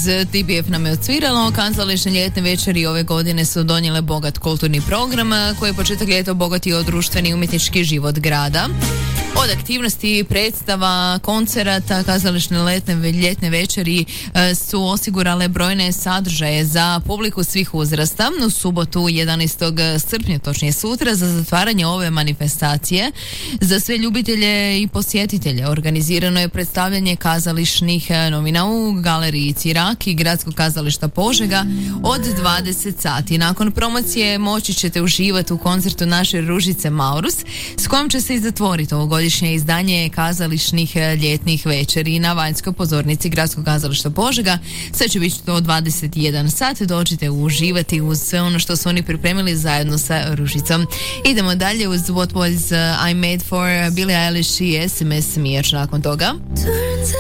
TBF nam je odsviralo. Kazališne ljetne večeri ove godine su donijele bogat kulturni program koji je početak ljeta obogatio društveni i umjetnički život grada. Od aktivnosti, predstava, koncerata, kazališne ljetne večeri su osigurale brojne sadržaje za publiku svih uzrasta. U subotu 11. srpnja, točnije sutra, za zatvaranje ove manifestacije za sve ljubitelje i posjetitelje organizirano je predstavljanje kazališnih novina u galeriji Cirak i Gradskog kazališta Požega od 20 sati. Nakon promocije moći ćete uživati u koncertu naše Ružice Maurus, s kojom će se i zatvoriti ovogodišnje izdanje kazališnih ljetnih večeri na vanjskoj pozornici Gradskog kazališta Požega. Sve će biti do 21 sat. Dođite uživati uz sve ono što su oni pripremili zajedno sa Ružicom. Idemo dalje uz What Was I Made For, Billie Eilish i SMS Mirč nakon toga.